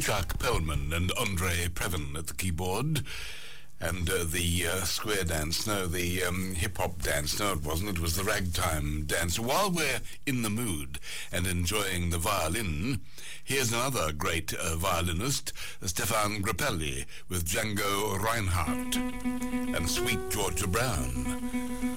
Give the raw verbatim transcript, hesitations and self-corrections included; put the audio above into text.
Itzhak Perlman and Andre Previn at the keyboard. And uh, the uh, square dance, no, the um, hip-hop dance, no, it wasn't, it was the ragtime dance. While we're in the mood and enjoying the violin, here's another great uh, violinist, Stefan Grappelli, with Django Reinhardt and Sweet Georgia Brown.